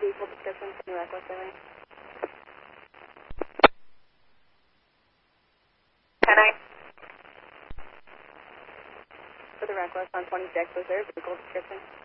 vehicle description for the reckless area. Can I? For the reckless on 26, was there a vehicle description?